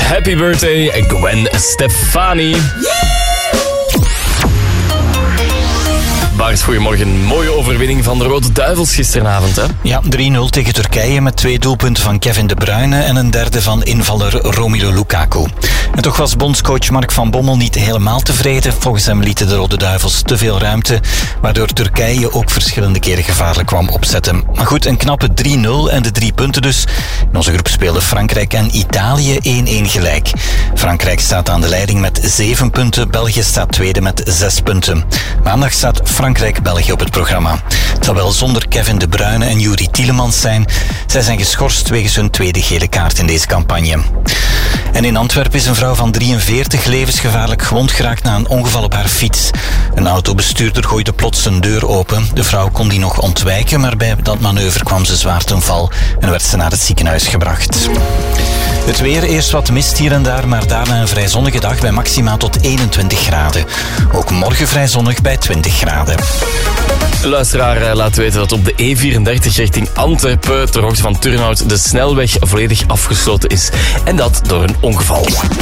Happy birthday, Gwen Stefani. Bart, goedemorgen. Mooie overwinning van de Rode Duivels gisteravond, hè? Ja, 3-0 tegen Turkije met 2 doelpunten van Kevin De Bruyne en een derde van invaller Romelu Lukaku. En toch was bondscoach Mark van Bommel niet helemaal tevreden. Volgens hem lieten de Rode Duivels te veel ruimte, waardoor Turkije ook verschillende keren gevaarlijk kwam opzetten. Maar goed, een knappe 3-0 en de 3 punten dus. In onze groep speelden Frankrijk en Italië 1-1 gelijk. Frankrijk staat aan de leiding met 7 punten, België staat tweede met 6 punten. Maandag staat Frankrijk-België op het programma. Het zal wel zonder Kevin De Bruyne en Youri Tielemans zijn. Zij zijn geschorst wegens hun tweede gele kaart in deze campagne. En in Antwerpen is een vrouw van 43 levensgevaarlijk gewond geraakt na een ongeval op haar fiets. Een autobestuurder gooide plots zijn deur open. De vrouw kon die nog ontwijken, maar bij dat manoeuvre kwam ze zwaar ten val en werd ze naar het ziekenhuis gebracht. Het weer, eerst wat mist hier en daar, maar daarna een vrij zonnige dag bij maxima tot 21 graden. Ook morgen vrij zonnig bij 20 graden. Luisteraar laat weten dat op de E34 richting Antwerpen ter hoogte van Turnhout de snelweg volledig afgesloten is. En dat door een ongeval.